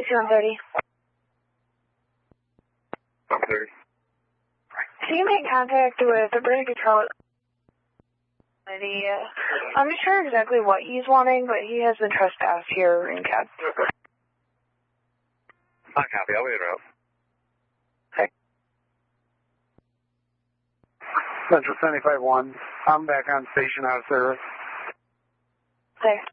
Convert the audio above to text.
5130. 130. Can you make contact with the British Control? I'm not sure exactly what he's wanting, but he has been trespassed here in Cab. I copy. I'll wait it out. Central 75-1. I'm back on station out of service. Okay.